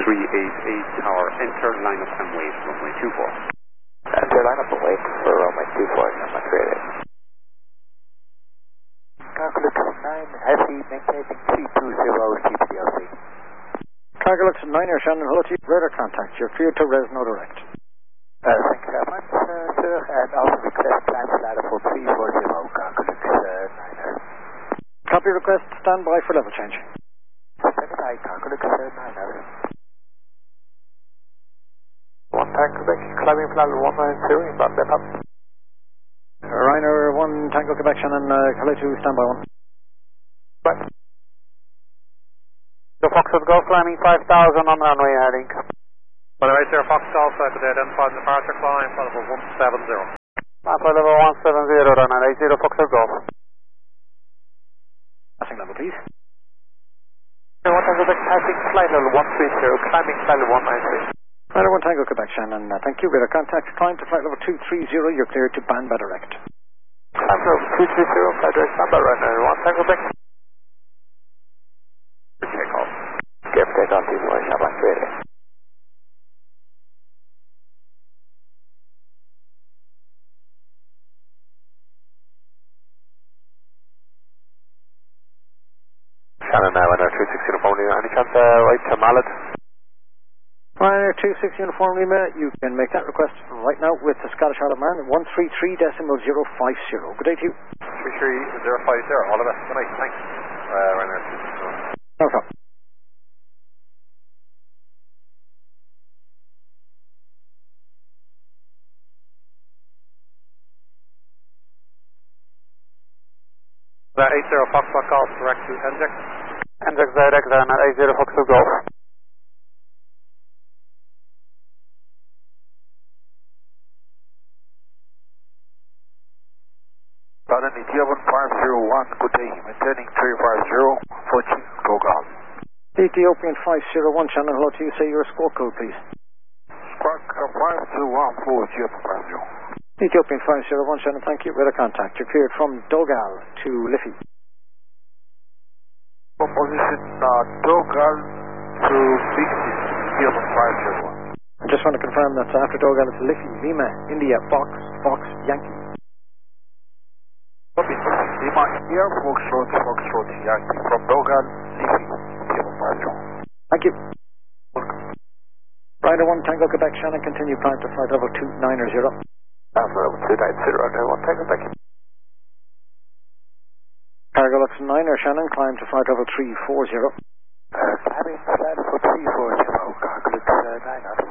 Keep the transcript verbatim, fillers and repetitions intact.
three eight eight tower, enter line up and wait, runway two four. Enter line up and wait for runway two four, number three eight eight. Cargolux nine, heavy, maintaining three two zero, C P D L C. Cargolux nine, Air Shannon, hello to you, radar contact, you're cleared to res no direct. Uh, thank you very much, uh, sir, and also request climb ladder for three four zero, Cargolux nine Air. Copy request, stand by for level change. Stand by, Cargolux nine Air. One Tango Quebec, climbing flight one nine zero, inbound step up. Ryanair one Tango Quebec, Shannon, uh, hello to stand by one. Right. The Foxtrot Golf climbing five thousand on runway heading. By the way, sir, Foxtrot, so I could identify the departure climb for level one seven zero. Alpha level one seven zero, runway eight zero, Foxtrot Golf. Passing level, please. One Tango Quebec, passing flight level one three zero, climbing flight level one nine three. Ryanair one Tango Quebec, Shannon, uh, thank you, radar contact, climb to flight level two three zero, you're cleared to band by direct. Climb level two three zero, flight direct, stand by Ryanair one Tango Quebec. Take off. Give takeoff, two four, Shabbat three eight eight. Shannon now, Ryanair two six uniform, any chance uh, right to Mallet? Ryanair two six uniform Lima, you can make that request right now with the Scottish Isle of Man, one three three decimal zero five zero. Good day to you. three three zero five zero, all the best, good night, thanks. Uh, Ryanair two six uniform. No problem. Uh, eight zero Foxtrot Golf, direct to N J X. N J X direct, Ryanair eight zero Foxtrot Golf. Ryanair India one five zero one, good day, maintaining three five zero, fourteen, go golf. Ethiopian five zero one, Shannon, hello to you, say your squawk code, please. Squawk five two one four, Ethiopian five zero. Ethiopian five zero one, Shannon, thank you, radar contact, you're cleared from Dogal to Liffey. Position uh, Dogal to sixty, Ethiopian five zero one. I just want to confirm that's after Dogal, it's Liffey, Lima, India, Fox, Fox, Yankee. Copy, Lima, India, Foxtrot, Foxtrot, Yankee, from Dogal, Liffey, Ethiopian five zero. Thank you. Ryanair one Tango Quebec, Shannon, continue climb to flight level two nine zero. Alpha level two nine zero, Ryanair one Tango Quebec. Cargolux nine, Air Shannon, climb to flight level three four zero. Uh, climbing flight level three four zero, Cargolux nine.